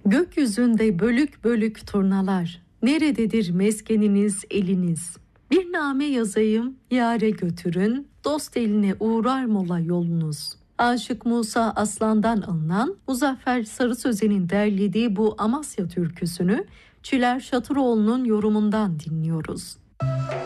Gökyüzünde bölük bölük turnalar, nerededir meskeniniz eliniz? Bir name yazayım, yâre götürün, dost eline uğrar mola yolunuz. Aşık Musa Aslan'dan alınan Muzaffer Sarı Sözen'in derlediği bu Amasya türküsünü Çiler Şatıroğlu'nun yorumundan dinliyoruz.